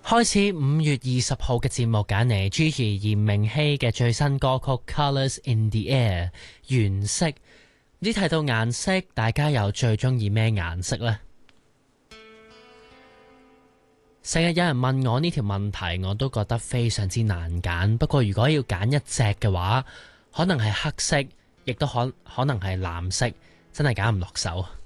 開始5月20號嘅節目，揀嚟 Gigi 炎明熹嘅最新歌曲《Colors in the Air》原色。唔知睇到顏色，大家又最中意咩顏色呢？成日有人問我呢條問題，我都覺得非常之難揀。不過如果要揀一隻嘅話，可能係黑色，亦都可能係藍色，真係揀唔落手。